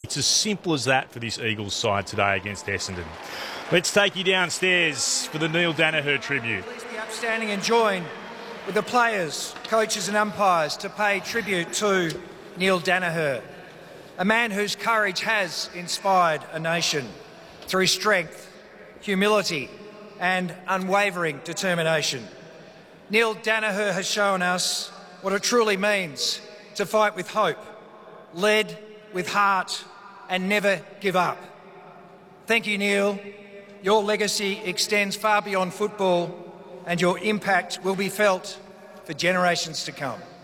It's as simple as that for this Eagles side today against Essendon. Let's take you downstairs for the Neil Daniher tribute. Please be upstanding and join with the players, coaches and umpires to pay tribute to Neil Daniher, a man whose courage has inspired a nation through strength, humility and unwavering determination. Neil Daniher has shown us what it truly means to fight with hope, lead with heart and never give up. Thank you, Neil. Your legacy extends far beyond football and your impact will be felt for generations to come.